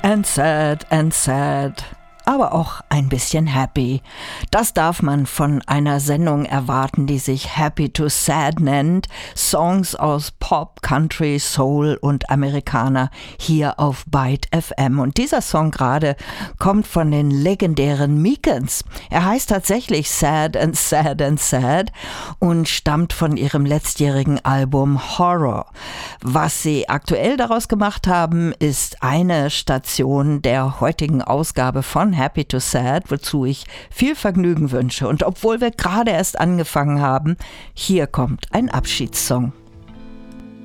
and sad, aber auch ein bisschen happy. Das darf man von einer Sendung erwarten, die sich Happy to Sad nennt. Songs aus Pop, Country, Soul und Amerikaner hier auf Byte FM. Und dieser Song gerade kommt von den legendären Meekens. Er heißt tatsächlich Sad and Sad und stammt von ihrem letztjährigen Album Horror. Was sie aktuell daraus gemacht haben, ist eine Station der heutigen Ausgabe von Happy to Sad, wozu ich viel Vergnügen wünsche. Und obwohl wir gerade erst angefangen haben, hier kommt ein Abschiedssong.